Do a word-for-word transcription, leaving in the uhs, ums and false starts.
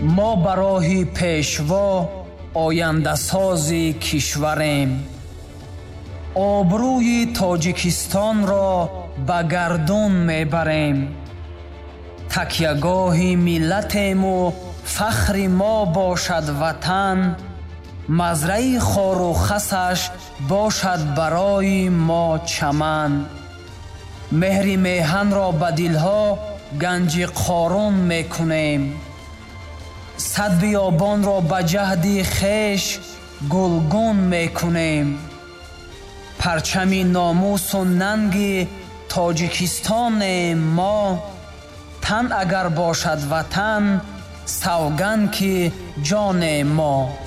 мо ба роҳи пешво ояндасози кишварем. обрӯи тоҷикистонро ба гардун мебарем. такягоҳи миллатему фахри мо бошад ватан. мазраи хору хасаш бошад барои мо чаман. меҳри меҳанро ба дилҳо ганҷи қорун мекунем. сад биёбонро ба ҷаҳди хеш гулгун мекунем. парчами номусу нанги тоҷикистонем мо. тан агар бошад ватан, савганд ки ҷонем мо.